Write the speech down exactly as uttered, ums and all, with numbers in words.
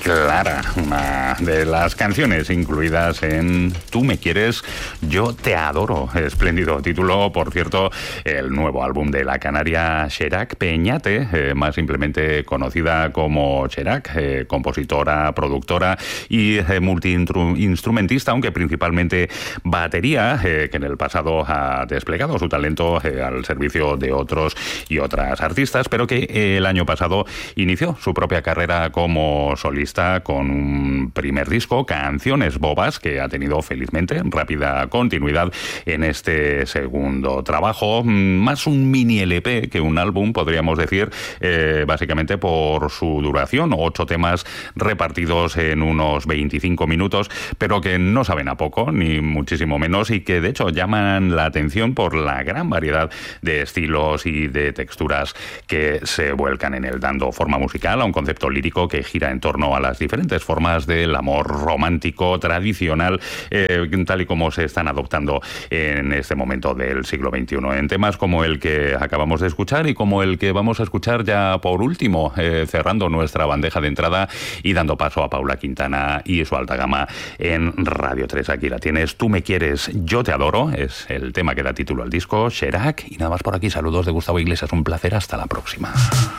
Clara, una de las canciones incluidas en Tú me quieres, yo te adoro. Espléndido título, por cierto, el nuevo álbum de la canaria Cherac Peñate, eh, más simplemente conocida como Cherac, eh, compositora, productora y eh, multiinstrumentista, aunque principalmente batería, eh, que en el pasado ha desplegado su talento eh, al servicio de otros y otras artistas, pero que eh, el año pasado inició su propia carrera como solista con un primer disco, Canciones Bobas, que ha tenido felizmente rápida continuidad en este segundo trabajo, más un mini L P que un álbum, podríamos decir, eh, básicamente por su duración, ocho temas repartidos en unos veinticinco minutos, pero que no saben a poco, ni muchísimo menos, y que de hecho llaman la atención por la gran variedad de estilos y de texturas que se vuelcan en él, dando forma musical a un concepto lírico que gira en torno a las diferentes formas del amor romántico tradicional, eh, tal y como se están adoptando en este momento del siglo veintiuno, en temas como el que acabamos de escuchar y como el que vamos a escuchar ya por último, eh, cerrando nuestra bandeja de entrada y dando paso a Paula Quintana y su alta gama en Radio tres. Aquí la tienes, Tú me quieres, yo te adoro, es el tema que da título al disco, Cherac. Y nada más por aquí, saludos de Gustavo Iglesias, un placer, hasta la próxima.